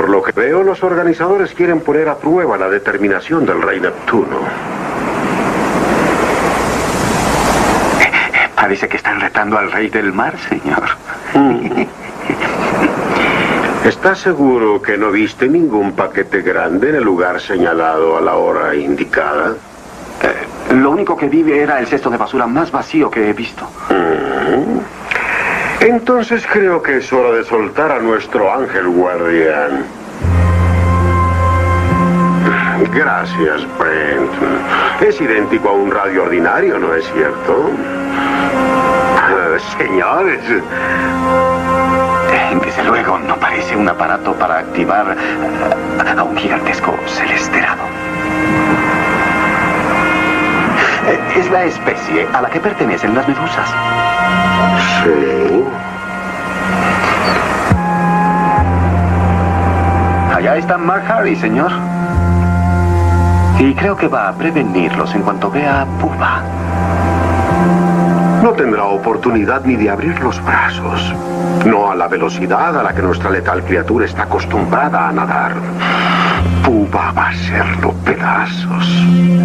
Por lo que veo, los organizadores quieren poner a prueba la determinación del rey Neptuno. Parece que están retando al rey del mar, señor. ¿Estás seguro que no viste ningún paquete grande en el lugar señalado a la hora indicada? Lo único que vi era el cesto de basura más vacío que he visto. Entonces creo que es hora de soltar a nuestro ángel guardián. Gracias, Brent. Es idéntico a un radio ordinario, ¿no es cierto? Señores. Desde luego, no parece un aparato para activar a un gigantesco celesтерado. Es la especie a la que pertenecen las medusas. Sí. Allá está Mark Harry, señor. Y creo que va a prevenirlos en cuanto vea a Puba. No tendrá oportunidad ni de abrir los brazos. No a la velocidad a la que nuestra letal criatura está acostumbrada a nadar. Puba va a hacerlo pedazos.